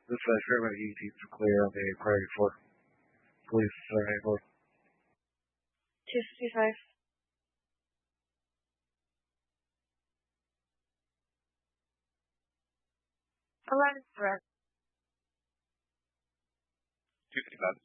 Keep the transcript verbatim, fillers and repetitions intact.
This is Sherman E T to clear on the priority four. Police seven eight four. two fifty-five. eleven threat. two fifty-five.